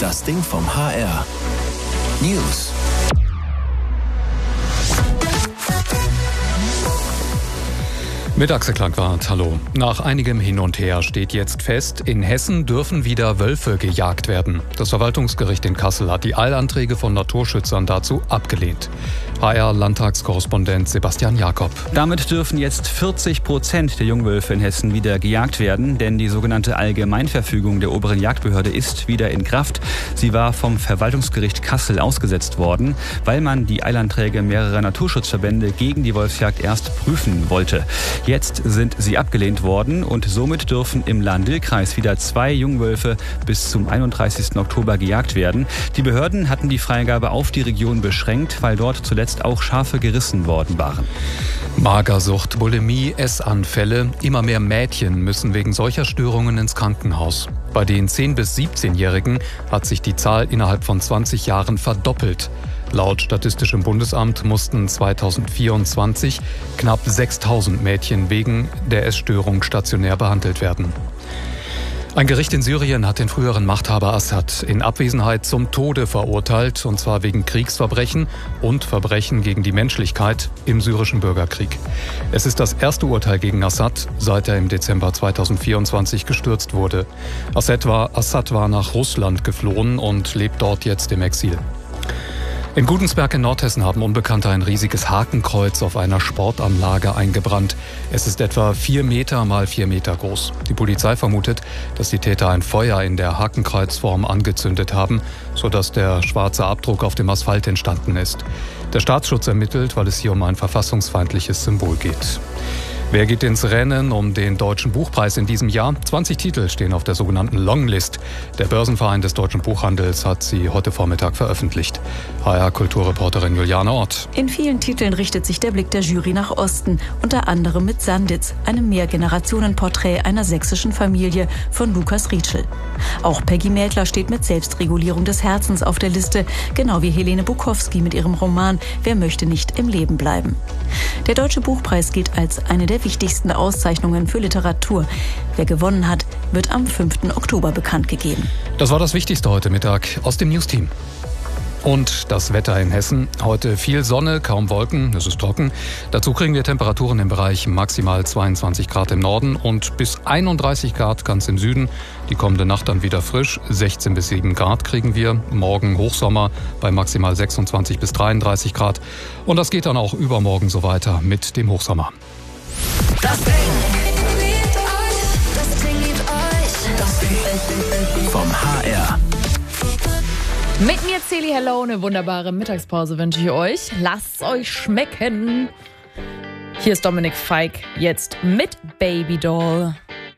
Das Ding vom HR. News. Mit Axel Klangwart, hallo. Nach einigem Hin und Her steht jetzt fest, in Hessen dürfen wieder Wölfe gejagt werden. Das Verwaltungsgericht in Kassel hat die Eilanträge von Naturschützern dazu abgelehnt. HR-Landtagskorrespondent Sebastian Jakob. Damit dürfen jetzt 40% der Jungwölfe in Hessen wieder gejagt werden, denn die sogenannte Allgemeinverfügung der oberen Jagdbehörde ist wieder in Kraft. Sie war vom Verwaltungsgericht Kassel ausgesetzt worden, weil man die Eilanträge mehrerer Naturschutzverbände gegen die Wolfsjagd erst prüfen wollte. Jetzt sind sie abgelehnt worden und somit dürfen im Lahn-Dill-Kreis wieder 2 Jungwölfe bis zum 31. Oktober gejagt werden. Die Behörden hatten die Freigabe auf die Region beschränkt, weil dort zuletzt auch Schafe gerissen worden waren. Magersucht, Bulimie, Essanfälle. Immer mehr Mädchen müssen wegen solcher Störungen ins Krankenhaus. Bei den 10- bis 17-Jährigen hat sich die Zahl innerhalb von 20 Jahren verdoppelt. Laut Statistischem Bundesamt mussten 2024 knapp 6.000 Mädchen wegen der Essstörung stationär behandelt werden. Ein Gericht in Syrien hat den früheren Machthaber Assad in Abwesenheit zum Tode verurteilt, und zwar wegen Kriegsverbrechen und Verbrechen gegen die Menschlichkeit im syrischen Bürgerkrieg. Es ist das erste Urteil gegen Assad, seit er im Dezember 2024 gestürzt wurde. Assad war nach Russland geflohen und lebt dort jetzt im Exil. In Gudensberg in Nordhessen haben Unbekannte ein riesiges Hakenkreuz auf einer Sportanlage eingebrannt. Es ist etwa 4 Meter mal 4 Meter groß. Die Polizei vermutet, dass die Täter ein Feuer in der Hakenkreuzform angezündet haben, sodass der schwarze Abdruck auf dem Asphalt entstanden ist. Der Staatsschutz ermittelt, weil es hier um ein verfassungsfeindliches Symbol geht. Wer geht ins Rennen um den Deutschen Buchpreis in diesem Jahr? 20 Titel stehen auf der sogenannten Longlist. Der Börsenverein des deutschen Buchhandels hat sie heute Vormittag veröffentlicht. HR-Kulturreporterin Juliane Ott. In vielen Titeln richtet sich der Blick der Jury nach Osten, unter anderem mit Sanditz, einem Mehrgenerationenporträt einer sächsischen Familie von Lukas Rietschel. Auch Peggy Mädler steht mit Selbstregulierung des Herzens auf der Liste, genau wie Helene Bukowski mit ihrem Roman Wer möchte nicht im Leben bleiben. Der Deutsche Buchpreis gilt als eine der wichtigsten Auszeichnungen für Literatur. Wer gewonnen hat, wird am 5. Oktober bekannt gegeben. Das war das Wichtigste heute Mittag aus dem News-Team. Und das Wetter in Hessen. Heute viel Sonne, kaum Wolken, es ist trocken. Dazu kriegen wir Temperaturen im Bereich maximal 22 Grad im Norden und bis 31 Grad ganz im Süden. Die kommende Nacht dann wieder frisch, 16 bis 7 Grad kriegen wir. Morgen Hochsommer bei maximal 26 bis 33 Grad. Und das geht dann auch übermorgen so weiter mit dem Hochsommer. Das Ding liebt euch. Das Ding liebt euch. Das Ding vom HR. Mit mir Celi Hello, eine wunderbare Mittagspause wünsche ich euch. Lasst's euch schmecken. Hier ist Dominik Feick, jetzt mit Baby Doll.